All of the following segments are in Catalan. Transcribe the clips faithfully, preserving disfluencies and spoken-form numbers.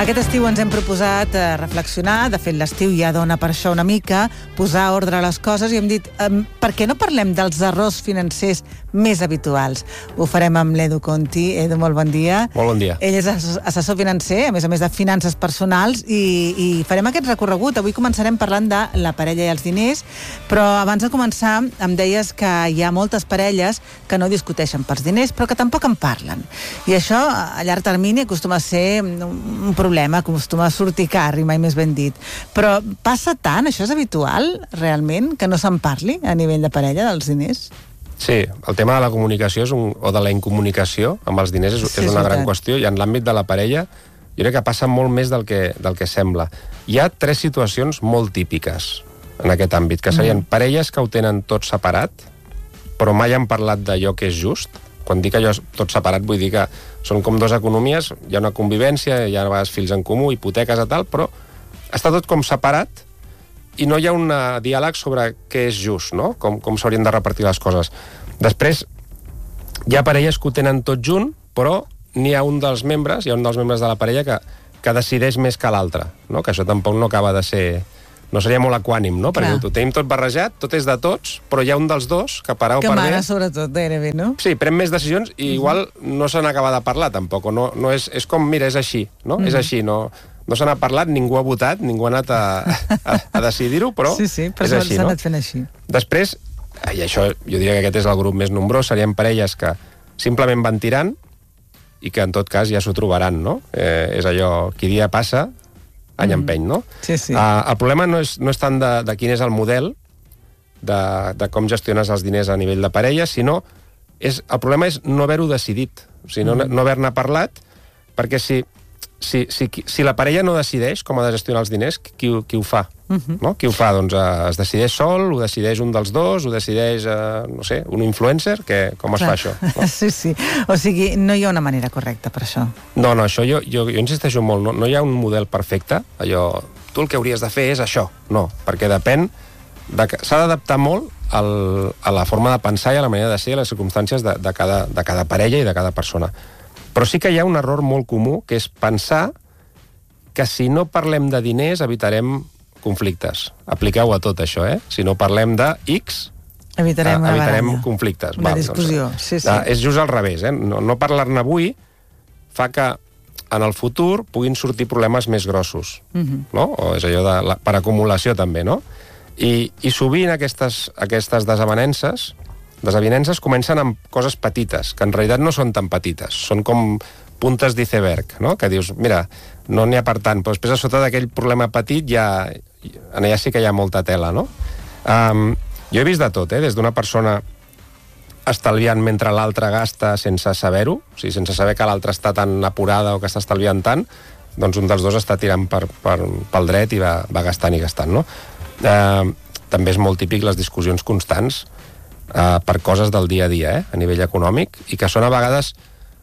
Aquest estiu ens hem proposat eh, reflexionar, de fet l'estiu ja dona per això una mica, posar ordre a les coses i hem dit, eh, per què no parlem dels errors financers més habituals? Ho farem amb l'Edu Conti. Edu, molt bon dia. Molt bon dia. Ell és assessor financer, a més a més de finances personals, i, i farem aquest recorregut. Avui començarem parlant de la parella i els diners, però abans de començar em deies que hi ha moltes parelles que no discuteixen pels diners, però que tampoc en parlen. I això, a llarg termini, acostuma a ser un problema, acostuma a sortir car, i mai més ben dit. Però passa tant, això és habitual, realment, que no se'n parli a nivell de parella dels diners? Sí, el tema de la comunicació és un, o de la incomunicació amb els diners és, sí, és una és gran qüestió, i en l'àmbit de la parella jo crec que passa molt més del que, del que sembla. Hi ha tres situacions molt típiques en aquest àmbit, que serien mm. parelles que ho tenen tot separat, però mai han parlat d'allò que és just. Quan dic allò tot separat vull dir que són com dues economies, hi ha una convivència, hi ha a vegades fills en comú, hipoteques i tal, però està tot com separat i no hi ha un diàleg sobre què és just, no? Com, com s'haurien de repartir les coses. Després, hi ha parelles que ho tenen tot junt, però n'hi ha un dels membres, hi ha un dels membres de la parella que, que decideix més que l'altre, no? Que això tampoc no acaba de ser... No seria molt equànim, no? Perquè ho tenim tot barrejat, tot és de tots, però hi ha un dels dos que per A o per B... Que mana, sobretot, gairebé, no? Sí, pren més decisions i igual no se n'acaba de parlar, tampoc. No, no és, és com, mira, és així, no? Mm. És així, no... No se n'ha parlat, ningú ha votat, ningú ha anat a, a, a decidir-ho, però sí, sí, però és així, s'ha no? anat fent així. Després, i això jo diria que aquest és el grup més nombrós, serien parelles que simplement van tirant i que en tot cas ja s'ho trobaran, no? Eh, és allò, qui dia passa, any empeny, no? Sí, sí. Uh, el problema no és, no és tant de, de quin és el model de, de com gestiones els diners a nivell de parella, sinó és, el problema és no haver-ho decidit, o sigui, no, mm. no haver-ne parlat, perquè si... Si, si, si la parella no decideix com ha de gestionar els diners, qui, qui ho fa? Uh-huh. No? Qui ho fa? Doncs eh, es decideix sol, ho decideix un dels dos, ho decideix, eh, no sé, un influencer? Que, com es Clar. fa això? No? Sí, sí. O sigui, no hi ha una manera correcta per això. No, no, això jo, jo, jo insisteixo molt, no, no hi ha un model perfecte, allò, tu el que hauries de fer és això. No, perquè depèn, de, s'ha d'adaptar molt al, a la forma de pensar i a la manera de ser i a les circumstàncies de, de, cada, de cada parella i de cada persona. Però sí que hi ha un error molt comú, que és pensar que si no parlem de diners evitarem conflictes. Apliqueu a tot això, eh? Si no parlem de X, evitarem, eh, evitarem conflictes. Una Val, discussió, doncs, sí, sí. Eh, és just al revés, eh? No, no parlar-ne avui fa que en el futur puguin sortir problemes més grossos, uh-huh. no? O és allò de la, per acumulació també, no? I, i sovint aquestes, aquestes desavenences desavinences comencen amb coses petites, que en realitat no són tan petites, són com puntes d'iceberg, no? Que dius, mira, no n'hi ha per tant, però després a sota d'aquell problema petit ja, en allà sí que hi ha molta tela, no? Um, jo he vist de tot, eh? Des d'una persona estalviant mentre l'altre gasta sense saber-ho, o sigui, sense saber que l'altre està tan apurada o que està estalviant tant, doncs un dels dos està tirant per, per, pel dret i va, va gastant i gastant, no? Uh, també és molt típic les discussions constants Uh, per coses del dia a dia, eh, a nivell econòmic, i que són a vegades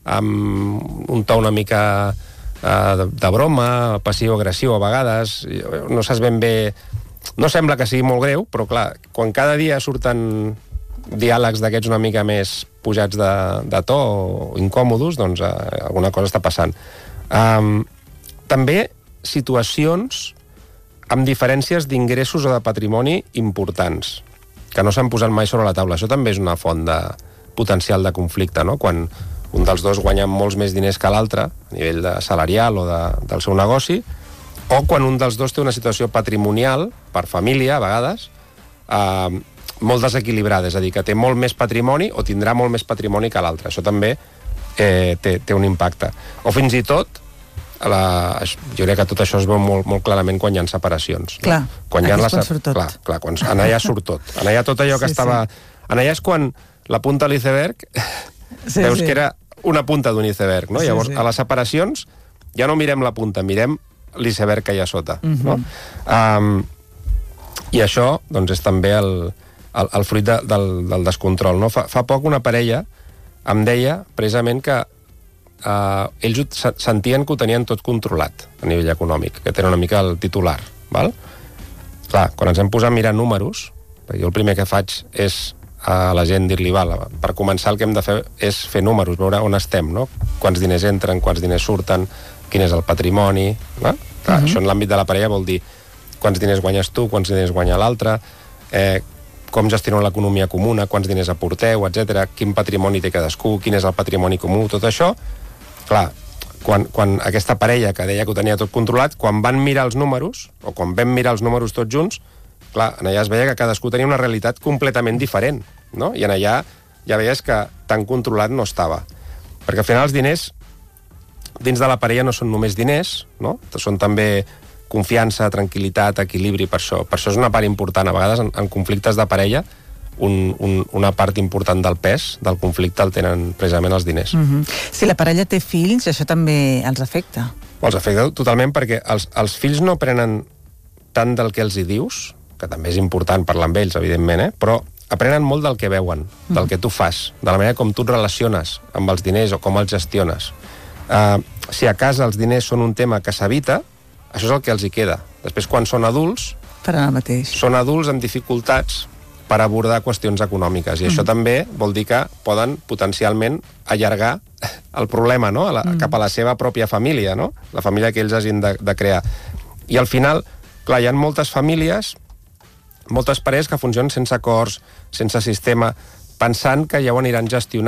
amb un to una mica uh, de, de broma, passiu-agressiu a vegades, no saps ben bé, no sembla que sigui molt greu, però clar, quan cada dia surten diàlegs d'aquests una mica més pujats de, de to o incòmodos, doncs uh, alguna cosa està passant. Um, també situacions amb diferències d'ingressos o de patrimoni importants, que no s'han posat mai sobre la taula. Això també és una font de potencial de conflicte, no? Quan un dels dos guanya molts més diners que l'altre, a nivell de salarial o de, del seu negoci, o quan un dels dos té una situació patrimonial, per família, a vegades, eh, molt desequilibrada, és a dir, que té molt més patrimoni o tindrà molt més patrimoni que l'altre. Això també eh, té, té un impacte. O fins i tot, la, jo crec que tot això es veu molt, molt clarament quan hi ha separacions. Clar, no? Quan hi ha aquí la, és quan surt tot. Clar, clar, quan, en allà surt tot. En allà tot allò que sí, estava... Sí. En allà és quan la punta de l'iceberg sí, veus sí. que era una punta d'un iceberg, no? Sí, Llavors, sí. a les separacions ja no mirem la punta, mirem l'iceberg que hi ha sota. Uh-huh. no? um, I això, doncs, és també el, el, el fruit de, del, del descontrol. No? Fa, fa poc una parella em deia, precisament, que Uh, ells sentien que ho tenien tot controlat a nivell econòmic, que tenen una mica el titular, val? Clar, quan ens hem posat a mirar números, jo el primer que faig és a la gent dir-li, val, per començar el que hem de fer és fer números, veure on estem, no? Quants diners entren, quants diners surten, quin és el patrimoni, no? Clar, uh-huh. Això en l'àmbit de la parella vol dir quants diners guanyes tu, quants diners guanya l'altre, eh, com gestioneu l'economia comuna, quants diners aporteu, etcètera, quin patrimoni té cadascú, quin és el patrimoni comú, tot això. Clar, quan, quan aquesta parella que deia que ho tenia tot controlat, quan van mirar els números, o quan vam mirar els números tots junts, clar, en allà es veia que cadascú tenia una realitat completament diferent, no? I en allà ja veies que tan controlat no estava. Perquè al final els diners dins de la parella no són només diners, no? Són també confiança, tranquil·litat, equilibri, per això. Per això és una part important. A vegades, en, en conflictes de parella, un, un, una part important del pes del conflicte el tenen precisament els diners. Mm-hmm. Si la parella té fills, això també els afecta? Els afecta totalment perquè els, els fills no prenen tant del que els hi dius, que també és important parlar amb ells, evidentment, eh? Però aprenen molt del que veuen, del mm. que tu fas, de la manera com tu et relaciones amb els diners o com els gestiones. Uh, si a casa els diners són un tema que s'evita, això és el que els hi queda. Després, quan són adults, faran el mateix. Són adults amb dificultats per abordar qüestions econòmiques, i mm. això també vol dir que poden potencialment allargar el problema, no? A la, mm. cap a la seva pròpia família, no? La família que ells hagin de, de crear. I al final, clar, hi ha moltes famílies, moltes parelles que funcionen sense acords, sense sistema, pensant que ja ho aniran gestionant